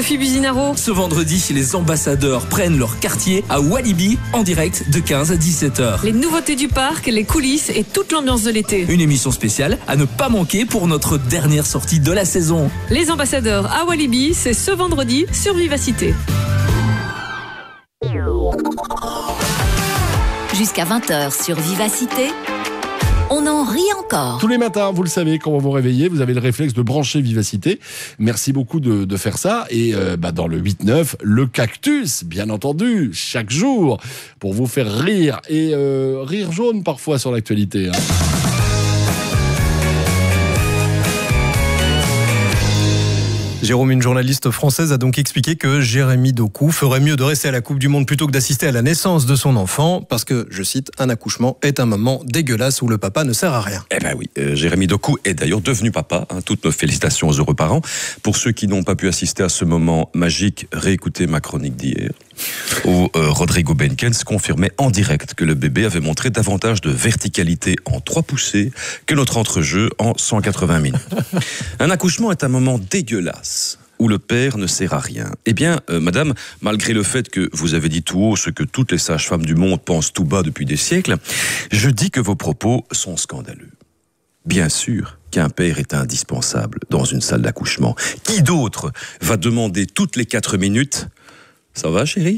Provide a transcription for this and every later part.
Businaro. Ce vendredi, les ambassadeurs prennent leur quartier à Walibi en direct de 15 à 17h. Les nouveautés du parc, les coulisses et toute l'ambiance de l'été. Une émission spéciale à ne pas manquer pour notre dernière sortie de la saison. Les ambassadeurs à Walibi, c'est ce vendredi sur Vivacité. Jusqu'à 20h sur Vivacité, on en rit encore. Tous les matins, vous le savez, quand vous vous réveillez, vous avez le réflexe de brancher Vivacité. Merci beaucoup de faire ça. Et dans le 8-9, le cactus, bien entendu, chaque jour, pour vous faire rire. Et rire jaune parfois sur l'actualité. Jérôme, une journaliste française, a donc expliqué que Jérémy Doku ferait mieux de rester à la Coupe du Monde plutôt que d'assister à la naissance de son enfant, parce que, je cite, un accouchement est un moment dégueulasse où le papa ne sert à rien. Eh ben oui, Jérémy Doku est d'ailleurs devenu papa. Toutes nos félicitations aux heureux parents. Pour ceux qui n'ont pas pu assister à ce moment magique, réécoutez ma chronique d'hier, où Rodrigo Benkens confirmait en direct que le bébé avait montré davantage de verticalité en 3 poussées que notre entrejeu en 180 minutes. Un accouchement est un moment dégueulasse où le père ne sert à rien. Eh bien, madame, malgré le fait que vous avez dit tout haut ce que toutes les sages-femmes du monde pensent tout bas depuis des siècles, je dis que vos propos sont scandaleux. Bien sûr qu'un père est indispensable dans une salle d'accouchement. Qui d'autre va demander toutes les 4 minutes « Ça va, chérie ?»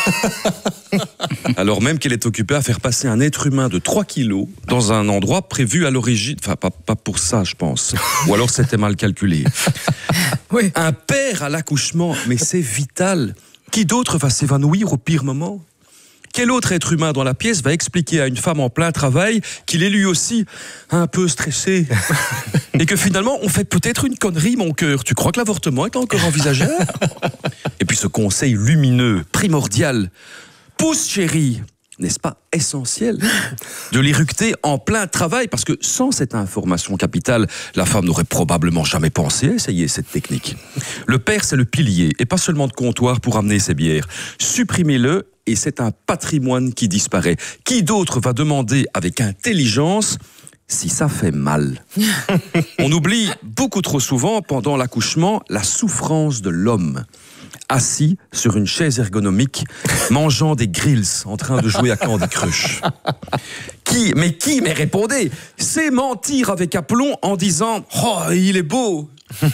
Alors même qu'elle est occupée à faire passer un être humain de 3 kilos dans un endroit prévu à l'origine. Enfin, pas pour ça, je pense. Ou alors c'était mal calculé. Oui. Un père à l'accouchement, mais c'est vital. Qui d'autre va s'évanouir au pire moment ? Quel autre être humain dans la pièce va expliquer à une femme en plein travail qu'il est lui aussi un peu stressé et que finalement on fait peut-être une connerie, mon cœur. Tu crois que l'avortement est encore envisageable ? Et puis ce conseil lumineux, primordial, pousse chérie, n'est-ce pas essentiel de l'éructer en plein travail, parce que sans cette information capitale, la femme n'aurait probablement jamais pensé à essayer cette technique. Le père, c'est le pilier, et pas seulement de comptoir pour amener ses bières. Supprimez-le, et c'est un patrimoine qui disparaît. Qui d'autre va demander avec intelligence si ça fait mal ? On oublie beaucoup trop souvent, pendant l'accouchement, la souffrance de l'homme. Assis sur une chaise ergonomique, mangeant des grills, en train de jouer à Candy Crush. Mais répondez, c'est mentir avec aplomb en disant « Oh, il est beau !»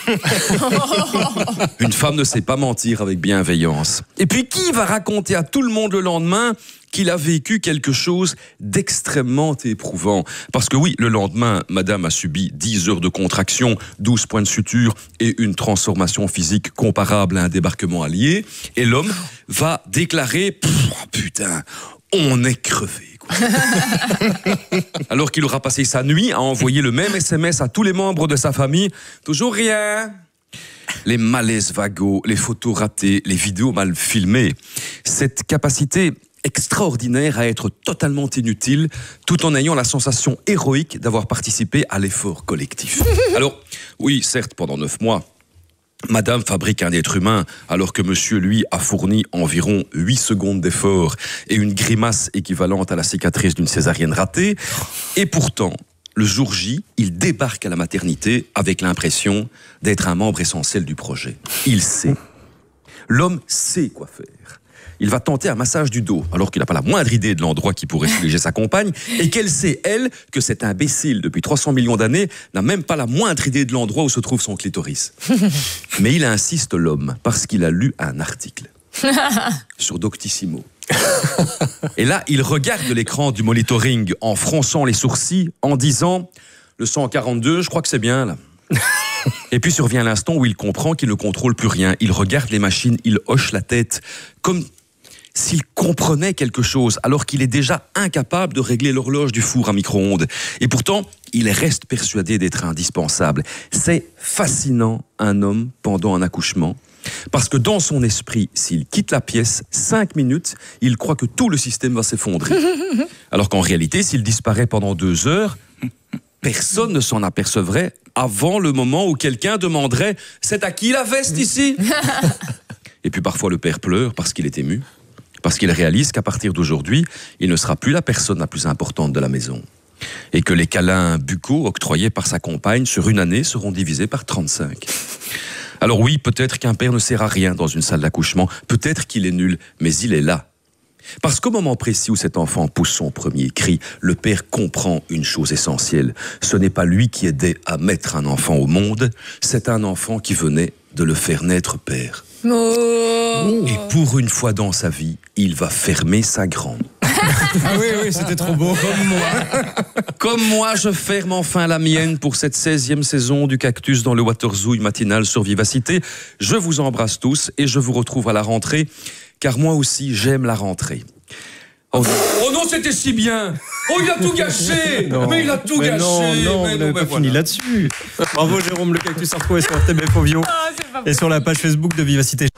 Une femme ne sait pas mentir avec bienveillance. Et puis qui va raconter à tout le monde le lendemain qu'il a vécu quelque chose d'extrêmement éprouvant? Parce que oui, le lendemain, madame a subi 10 heures de contraction, 12 points de suture et une transformation physique comparable à un débarquement allié. Et l'homme va déclarer « Putain, on est crevé ». Alors qu'il aura passé sa nuit à envoyer le même SMS à tous les membres de sa famille. Toujours rien. Les malaises vagos, les photos ratées, les vidéos mal filmées. Cette capacité extraordinaire à être totalement inutile, tout en ayant la sensation héroïque d'avoir participé à l'effort collectif. Alors, oui, certes, pendant 9 mois, madame fabrique un être humain, alors que monsieur, lui, a fourni environ 8 secondes d'effort et une grimace équivalente à la cicatrice d'une césarienne ratée. Et pourtant, le jour J, il débarque à la maternité avec l'impression d'être un membre essentiel du projet. Il sait. L'homme sait quoi faire. Il va tenter un massage du dos, alors qu'il n'a pas la moindre idée de l'endroit qui pourrait soulager sa compagne, et qu'elle sait, elle, que cet imbécile, depuis 300 millions d'années, n'a même pas la moindre idée de l'endroit où se trouve son clitoris. Mais il insiste, l'homme, parce qu'il a lu un article sur Doctissimo. Et là, il regarde l'écran du monitoring en fronçant les sourcils, en disant « Le 142, je crois que c'est bien, là ». Et puis survient l'instant où il comprend qu'il ne contrôle plus rien. Il regarde les machines, il hoche la tête, comme s'il comprenait quelque chose, alors qu'il est déjà incapable de régler l'horloge du four à micro-ondes. Et pourtant, il reste persuadé d'être indispensable. C'est fascinant, un homme pendant un accouchement, parce que dans son esprit, s'il quitte la pièce 5 minutes, il croit que tout le système va s'effondrer. Alors qu'en réalité, s'il disparaît pendant 2 heures, personne ne s'en apercevrait avant le moment où quelqu'un demanderait « C'est à qui la veste ici ?» Et puis parfois le père pleure parce qu'il est ému, parce qu'il réalise qu'à partir d'aujourd'hui, il ne sera plus la personne la plus importante de la maison. Et que les câlins buccaux octroyés par sa compagne sur une année seront divisés par 35. Alors oui, peut-être qu'un père ne sert à rien dans une salle d'accouchement, peut-être qu'il est nul, mais il est là. Parce qu'au moment précis où cet enfant pousse son premier cri, le père comprend une chose essentielle. Ce n'est pas lui qui aidait à mettre un enfant au monde, c'est un enfant qui venait de le faire naître père. Oh. Et pour une fois dans sa vie, il va fermer sa grande. Ah oui, c'était trop beau. Comme moi, je ferme enfin la mienne pour cette 16e saison du Cactus dans le Waterzouille matinal sur Vivacité. Je vous embrasse tous et je vous retrouve à la rentrée, car moi aussi, j'aime la rentrée. Oh non, c'était si bien. Oh, il a tout gâché. Mais il a tout gâché. Non, on n'avait pas fini là-dessus. Bravo Jérôme, le Cactus à retrouver sur RTBF Ovio et sur la page Facebook de Vivacité.